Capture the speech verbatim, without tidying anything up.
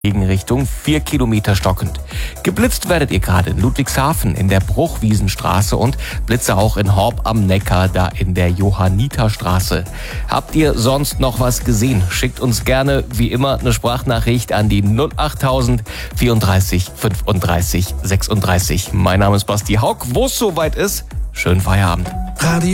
Gegenrichtung vier Kilometer stockend. Geblitzt werdet ihr gerade in Ludwigshafen in der Bruchwiesenstraße und Blitze auch in Horb am Neckar, da in der Johanniterstraße. Habt ihr sonst noch was gesehen? Schickt uns gerne wie immer eine Sprachnachricht an die null achttausend vierunddreißig fünfunddreißig sechsunddreißig. Mein Name ist Basti Haug. Wo es soweit ist, schönen Feierabend. Radio